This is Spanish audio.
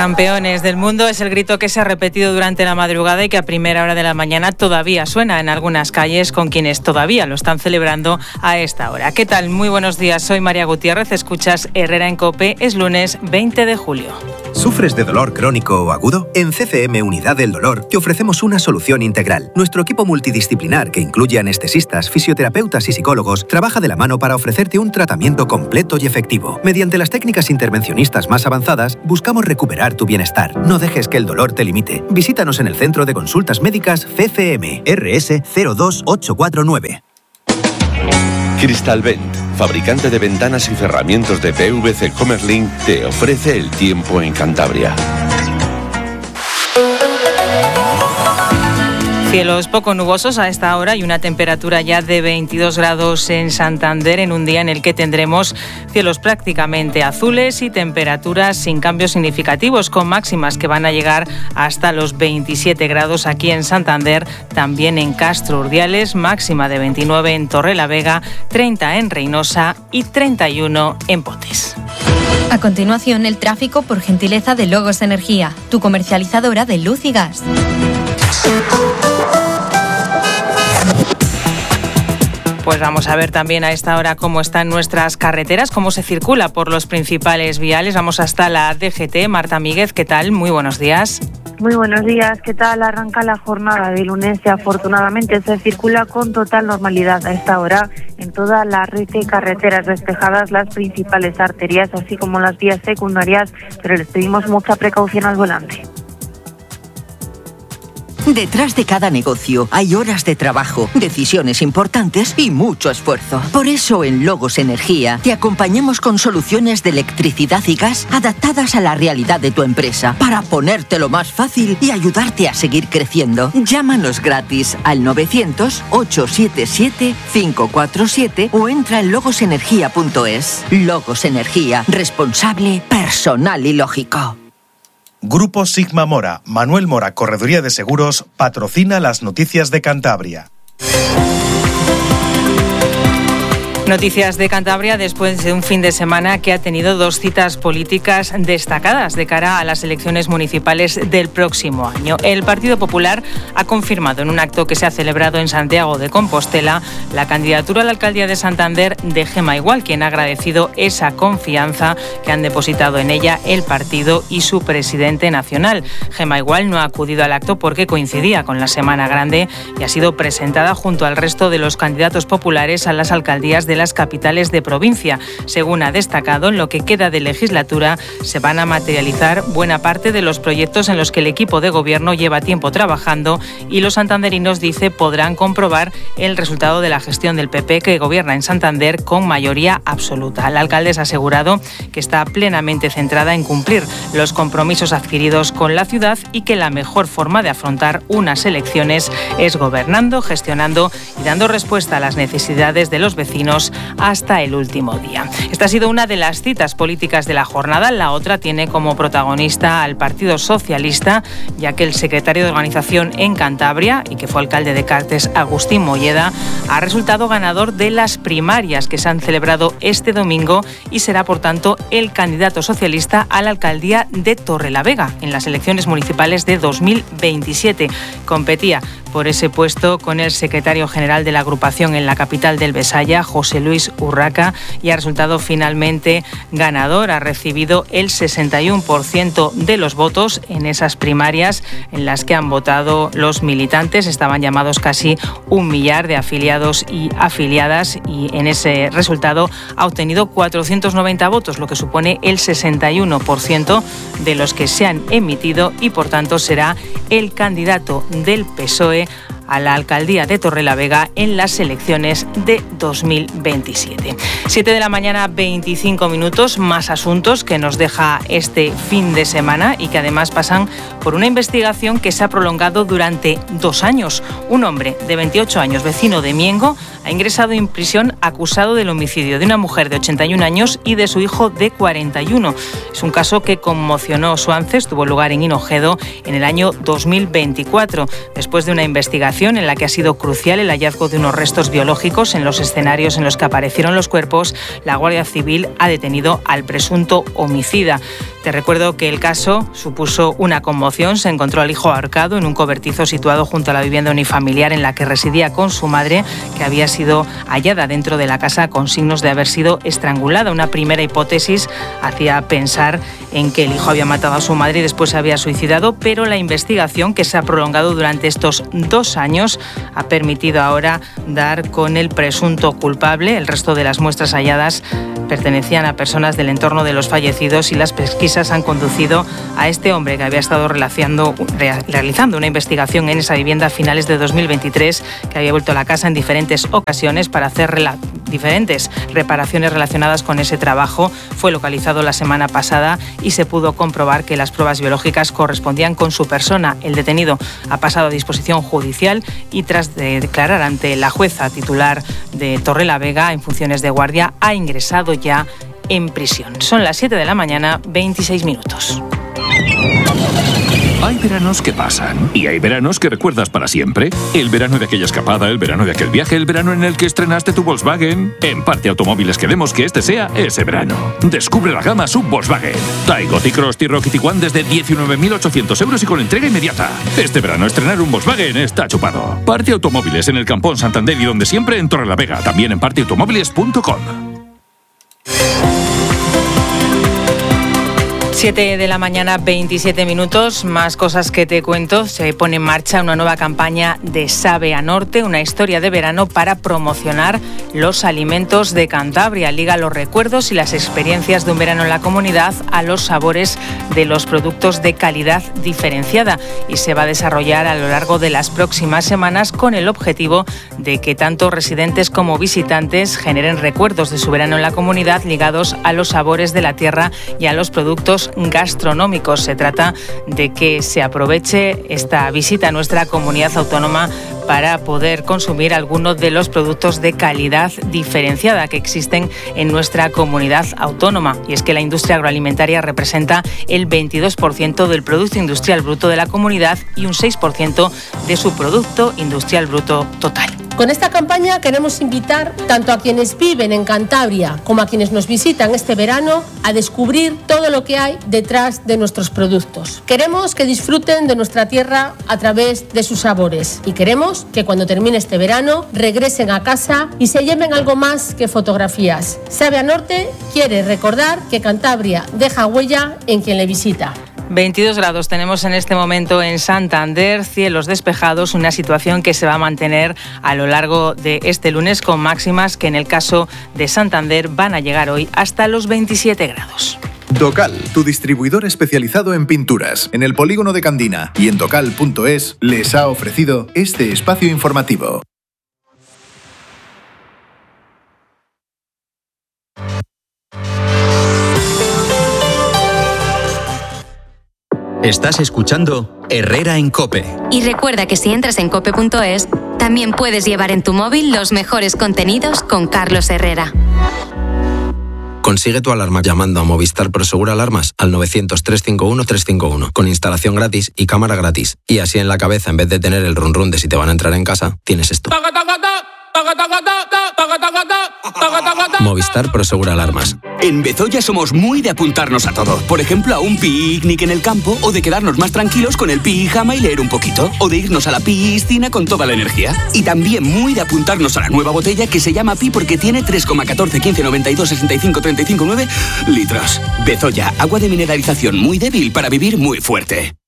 Campeones del mundo es el grito que se ha repetido durante la madrugada y que a primera hora de la mañana todavía suena en algunas calles con quienes todavía lo están celebrando a esta hora. ¿Qué tal? Muy buenos días, soy María Gutiérrez, escuchas Herrera en COPE, es lunes 20 de julio. ¿Sufres de dolor crónico o agudo? En CCM Unidad del Dolor te ofrecemos una solución integral. Nuestro equipo multidisciplinar, que incluye anestesistas, fisioterapeutas y psicólogos, trabaja de la mano para ofrecerte un tratamiento completo y efectivo. Mediante las técnicas intervencionistas más avanzadas, buscamos recuperar tu bienestar. No dejes que el dolor te limite. Visítanos en el Centro de Consultas Médicas CCM, RS 02849. Crystalvent, fabricante de ventanas y cerramientos de PVC Comerlin, te ofrece el tiempo en Cantabria. Cielos poco nubosos a esta hora y una temperatura ya de 22 grados en Santander en un día en el que tendremos cielos prácticamente azules y temperaturas sin cambios significativos, con máximas que van a llegar hasta los 27 grados aquí en Santander, también en Castro Urdiales, máxima de 29 en Torrelavega, 30 en Reynosa y 31 en Potes. A continuación, el tráfico por gentileza de Logos Energía, tu comercializadora de luz y gas. Pues vamos a ver también a esta hora cómo están nuestras carreteras, cómo se circula por los principales viales. Vamos hasta la DGT. Marta Míguez, ¿qué tal? Muy buenos días. Muy buenos días, ¿qué tal? Arranca la jornada de lunes y afortunadamente se circula con total normalidad a esta hora en toda la red de carreteras despejadas, las principales arterias, así como las vías secundarias, pero les pedimos mucha precaución al volante. Detrás de cada negocio hay horas de trabajo, decisiones importantes y mucho esfuerzo. Por eso en Logos Energía te acompañamos con soluciones de electricidad y gas adaptadas a la realidad de tu empresa para ponértelo más fácil y ayudarte a seguir creciendo. Llámanos gratis al 900-877-547 o entra en logosenergia.es. Logos Energía, responsable, personal y lógico. Grupo Sigma Mora, Manuel Mora, Correduría de Seguros, patrocina las noticias de Cantabria. Noticias de Cantabria después de un fin de semana que ha tenido dos citas políticas destacadas de cara a las elecciones municipales del próximo año. El Partido Popular ha confirmado en un acto que se ha celebrado en Santiago de Compostela la candidatura a la alcaldía de Santander de Gemma Igual, quien ha agradecido esa confianza que han depositado en ella el partido y su presidente nacional. Gemma Igual no ha acudido al acto porque coincidía con la Semana Grande y ha sido presentada junto al resto de los candidatos populares a las alcaldías de las capitales de provincia. Según ha destacado, en lo que queda de legislatura se van a materializar buena parte de los proyectos en los que el equipo de gobierno lleva tiempo trabajando y los santanderinos, dice, podrán comprobar el resultado de la gestión del PP que gobierna en Santander con mayoría absoluta. La alcaldesa ha asegurado que está plenamente centrada en cumplir los compromisos adquiridos con la ciudad y que la mejor forma de afrontar unas elecciones es gobernando, gestionando y dando respuesta a las necesidades de los vecinos hasta el último día. Esta ha sido una de las citas políticas de la jornada. La otra tiene como protagonista al Partido Socialista, ya que el secretario de organización en Cantabria y que fue alcalde de Cartes, Agustín Molleda, ha resultado ganador de las primarias que se han celebrado este domingo y será, por tanto, el candidato socialista a la alcaldía de Torrelavega en las elecciones municipales de 2027. Competía por ese puesto con el secretario general de la agrupación en la capital del Besaya, José Luis Urraca, y ha resultado finalmente ganador. Ha recibido el 61% de los votos en esas primarias en las que han votado los militantes. Estaban llamados casi 1 millar de afiliados y afiliadas y en ese resultado ha obtenido 490 votos, lo que supone el 61% de los que se han emitido y por tanto será el candidato del PSOE a la alcaldía de Torrelavega en las elecciones de 2027. 7 de la mañana, 25 minutos, más asuntos que nos deja este fin de semana y que además pasan por una investigación que se ha prolongado durante 2 años. Un hombre de 28 años, vecino de Miengo, ha ingresado en prisión acusado del homicidio de una mujer de 81 años y de su hijo de 41. Es un caso que conmocionó Suances, tuvo lugar en Hinojedo en el año 2024, después de una investigación en la que ha sido crucial el hallazgo de unos restos biológicos en los escenarios en los que aparecieron los cuerpos. La Guardia Civil ha detenido al presunto homicida. Te recuerdo que el caso supuso una conmoción. Se encontró al hijo ahorcado en un cobertizo situado junto a la vivienda unifamiliar en la que residía con su madre, que había sido hallada dentro de la casa con signos de haber sido estrangulada. Una primera hipótesis hacía pensar en que el hijo había matado a su madre y después se había suicidado, pero la investigación, que se ha prolongado durante estos 2 años, ha permitido ahora dar con el presunto culpable. El resto de las muestras halladas pertenecían a personas del entorno de los fallecidos y las pesquisas han conducido a este hombre, que había estado realizando una investigación en esa vivienda a finales de 2023, que había vuelto a la casa en diferentes ocasiones para hacer diferentes reparaciones relacionadas con ese trabajo. Fue localizado la semana pasada y se pudo comprobar que las pruebas biológicas correspondían con su persona. El detenido ha pasado a disposición judicial y, tras declarar ante la jueza titular de Torrelavega en funciones de guardia, ha ingresado ya en prisión. Son las 7 de la mañana, 26 minutos. Hay veranos que pasan y hay veranos que recuerdas para siempre. El verano de aquella escapada, el verano de aquel viaje, el verano en el que estrenaste tu Volkswagen. En Parte Automóviles queremos que este sea ese verano. Descubre la gama sub Volkswagen. Taigo, T-Cross, T-Roc y Tiguan desde 19.800 euros y con entrega inmediata. Este verano estrenar un Volkswagen está chupado. Parte Automóviles en el Campón Santander y donde siempre en Torrelavega. También en parteautomóviles.com. 7 de la mañana, 27 minutos. Más cosas que te cuento. Se pone en marcha una nueva campaña de Sabe a Norte, una historia de verano para promocionar los alimentos de Cantabria. Liga los recuerdos y las experiencias de un verano en la comunidad a los sabores de los productos de calidad diferenciada, y se va a desarrollar a lo largo de las próximas semanas con el objetivo de que tanto residentes como visitantes generen recuerdos de su verano en la comunidad ligados a los sabores de la tierra y a los productos gastronómicos. Se trata de que se aproveche esta visita a nuestra comunidad autónoma para poder consumir algunos de los productos de calidad diferenciada que existen en nuestra comunidad autónoma. Y es que la industria agroalimentaria representa el 22% del Producto Industrial Bruto de la comunidad y un 6% de su Producto Industrial Bruto total. Con esta campaña queremos invitar tanto a quienes viven en Cantabria como a quienes nos visitan este verano a descubrir todo lo que hay detrás de nuestros productos. Queremos que disfruten de nuestra tierra a través de sus sabores y queremos que cuando termine este verano regresen a casa y se lleven algo más que fotografías. Sabe a Norte quiere recordar que Cantabria deja huella en quien le visita. 22 grados tenemos en este momento en Santander, cielos despejados, una situación que se va a mantener a lo largo de este lunes, con máximas que en el caso de Santander van a llegar hoy hasta los 27 grados. Docal, tu distribuidor especializado en pinturas, en el polígono de Candina y en docal.es, les ha ofrecido este espacio informativo. Estás escuchando Herrera en COPE. Y recuerda que si entras en cope.es, también puedes llevar en tu móvil los mejores contenidos con Carlos Herrera. Consigue tu alarma llamando a Movistar Prosegur Alarmas al 900-351-351 con instalación gratis y cámara gratis. Y así en la cabeza, en vez de tener el run run de si te van a entrar en casa, tienes esto. Movistar Prosegur Alarmas. En Bezoya somos muy de apuntarnos a todo. Por ejemplo, a un picnic en el campo, o de quedarnos más tranquilos con el pijama y leer un poquito, o de irnos a la piscina con toda la energía. Y también muy de apuntarnos a la nueva botella que se llama Pi porque tiene 3,14, 15, 92, 65, 35, 9 litros. Bezoya, agua de mineralización muy débil para vivir muy fuerte.